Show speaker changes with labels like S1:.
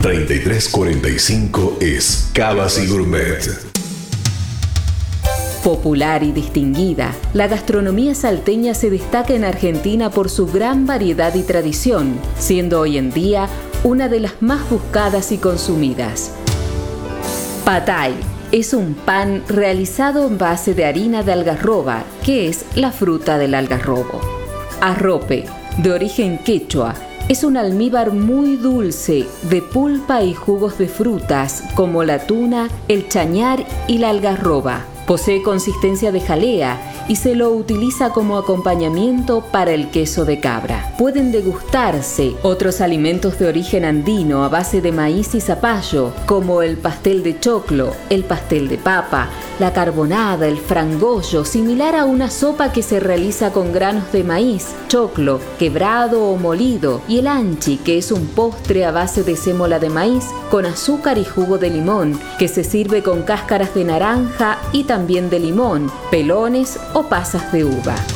S1: 3345 es Cavas y Gourmet.
S2: Popular y distinguida, la gastronomía salteña se destaca en Argentina por su gran variedad y tradición, siendo hoy en día una de las más buscadas y consumidas. Patay es un pan realizado en base de harina de algarroba, que es la fruta del algarrobo. Arrope, de origen quechua, es un almíbar muy dulce de pulpa y jugos de frutas como la tuna, el chañar y la algarroba. Posee consistencia de jalea y se lo utiliza como acompañamiento para el queso de cabra. Pueden degustarse otros alimentos de origen andino a base de maíz y zapallo, como el pastel de choclo, el pastel de papa, la carbonada, el frangollo, similar a una sopa que se realiza con granos de maíz, choclo, quebrado o molido, y el anchi, que es un postre a base de sémola de maíz con azúcar y jugo de limón, que se sirve con cáscaras de naranja y también de limón, pelones o pasas de uva.